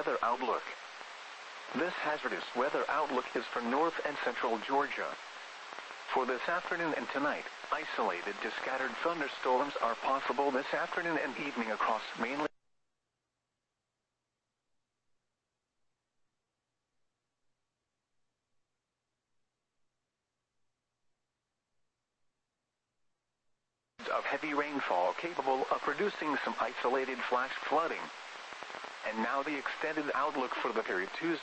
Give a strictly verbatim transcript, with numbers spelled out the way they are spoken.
weather outlook. This hazardous weather outlook is for north and central Georgia. For this afternoon and tonight, isolated to scattered thunderstorms are possible this afternoon and evening across mainly of heavy rainfall capable of producing some isolated flash flooding. And now the extended outlook for the period Tuesday.